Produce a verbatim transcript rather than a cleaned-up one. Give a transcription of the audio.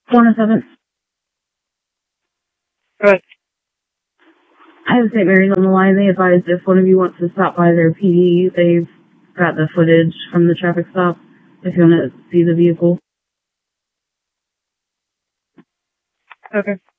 One oh seven. Good. I have Saint Mary's on the line. They advised if one of you wants to stop by their P D, they've got the footage from the traffic stop if you want to see the vehicle. Okay.